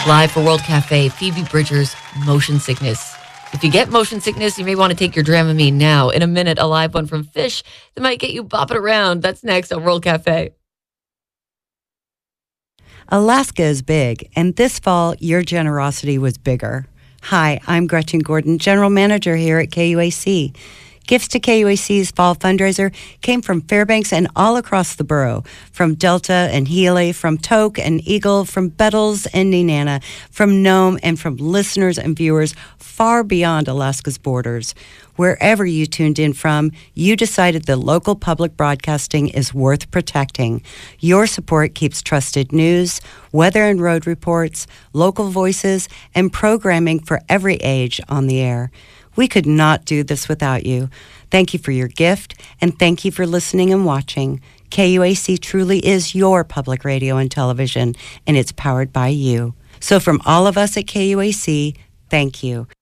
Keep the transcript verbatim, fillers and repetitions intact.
Live for World Cafe, Phoebe Bridgers, Motion Sickness. If you get motion sickness, you may want to take your Dramamine now. In a minute, a live one from Fish that might get you bopping around. That's next on World Cafe. Alaska is big, and this fall, your generosity was bigger. Hi, I'm Gretchen Gordon, General Manager here at K U A C. Gifts to K U A C's fall fundraiser came from Fairbanks and all across the borough, from Delta and Healy, from Tok and Eagle, from Bettles and Nenana, from Nome, and from listeners and viewers far beyond Alaska's borders. Wherever you tuned in from, you decided that local public broadcasting is worth protecting. Your support keeps trusted news, weather and road reports, local voices, and programming for every age on the air. We could not do this without you. Thank you for your gift, and thank you for listening and watching. K U A C truly is your public radio and television, and it's powered by you. So from all of us at K U A C, thank you.